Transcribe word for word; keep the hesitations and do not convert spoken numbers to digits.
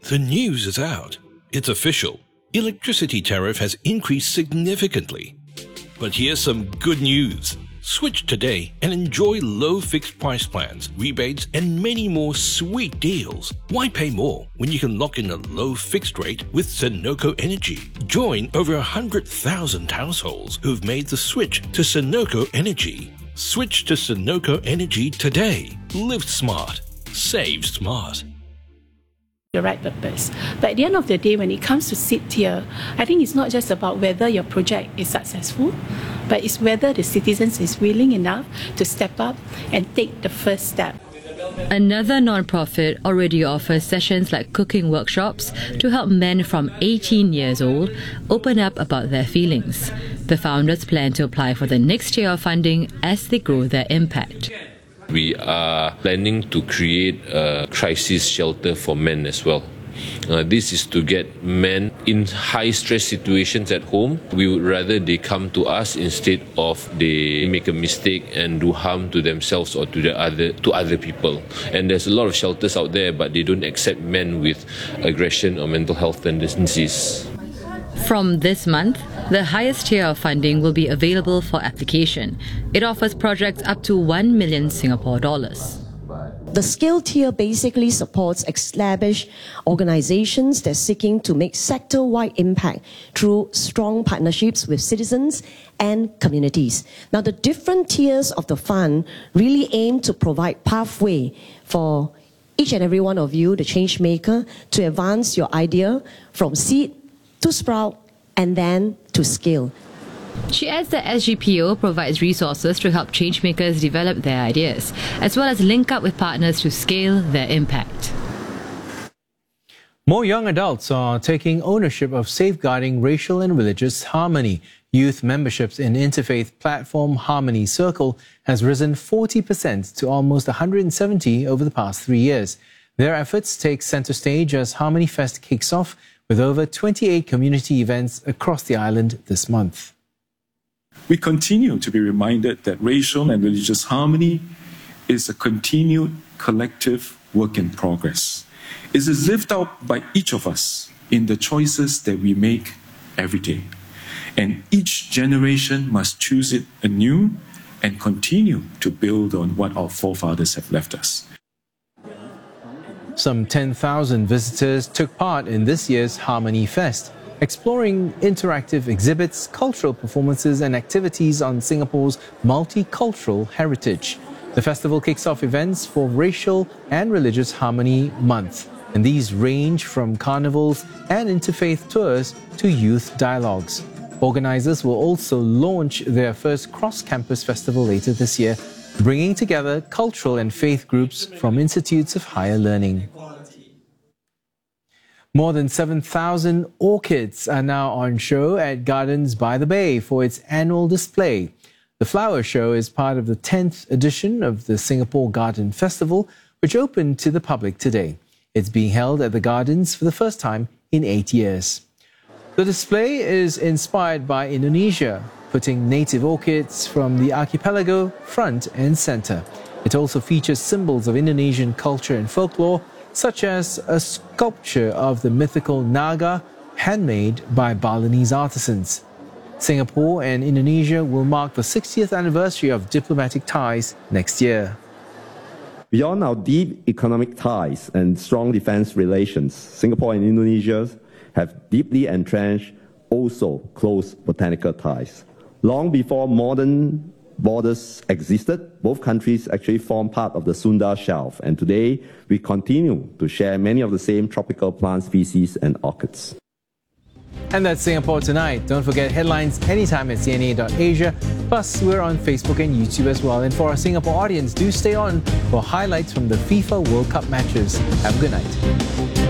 The news is out. It's official. Electricity tariff has increased significantly. But here's some good news. Switch today and enjoy low fixed price plans, rebates, and many more sweet deals. Why pay more when you can lock in a low fixed rate with Senoko Energy? Join over one hundred thousand households who've made the switch to Senoko Energy. Switch to Senoko Energy today. Live smart. Save smart. The right purpose. But at the end of the day, when it comes to seed tier, I think it's not just about whether your project is successful, but it's whether the citizens is willing enough to step up and take the first step. Another non-profit already offers sessions like cooking workshops to help men from eighteen years old open up about their feelings. The founders plan to apply for the next tier of funding as they grow their impact. We are planning to create a crisis shelter for men as well. Uh, this is to get men in high-stress situations at home. We would rather they come to us instead of they make a mistake and do harm to themselves or to the other to other people. And there's a lot of shelters out there, but they don't accept men with aggression or mental health tendencies. From this month, the highest tier of funding will be available for application. It offers projects up to one million Singapore dollars. The scale tier basically supports established organizations that are seeking to make sector-wide impact through strong partnerships with citizens and communities. Now, the different tiers of the fund really aim to provide pathway for each and every one of you, the change maker, to advance your idea from seed to sprout and then to scale. She adds that S G P O provides resources to help changemakers develop their ideas, as well as link up with partners to scale their impact. More young adults are taking ownership of safeguarding racial and religious harmony. Youth memberships in interfaith platform Harmony Circle has risen forty percent to almost one hundred seventy over the past three years. Their efforts take centre stage as Harmony Fest kicks off with over twenty-eight community events across the island this month. We continue to be reminded that racial and religious harmony is a continued collective work in progress. It is lived out by each of us in the choices that we make every day. And each generation must choose it anew and continue to build on what our forefathers have left us. Some ten thousand visitors took part in this year's Harmony Fest, exploring interactive exhibits, cultural performances and activities on Singapore's multicultural heritage. The festival kicks off events for Racial and Religious Harmony Month, and these range from carnivals and interfaith tours to youth dialogues. Organisers will also launch their first cross-campus festival later this year, bringing together cultural and faith groups from institutes of higher learning. More than seven thousand orchids are now on show at Gardens by the Bay for its annual display. The flower show is part of the tenth edition of the Singapore Garden Festival, which opened to the public today. It's being held at the Gardens for the first time in eight years. The display is inspired by Indonesia, putting native orchids from the archipelago front and centre. It also features symbols of Indonesian culture and folklore, such as a sculpture of the mythical Naga, handmade by Balinese artisans. Singapore and Indonesia will mark the sixtieth anniversary of diplomatic ties next year. Beyond our deep economic ties and strong defence relations, Singapore and Indonesia have deeply entrenched, also close botanical ties. Long before modern borders existed, both countries actually formed part of the Sunda Shelf, and today we continue to share many of the same tropical plant species and orchids. And that's Singapore Tonight. Don't forget headlines anytime at C N A dot asia. Plus, we're on Facebook and YouTube as well. And for our Singapore audience, do stay on for highlights from the FIFA World Cup matches. Have a good night.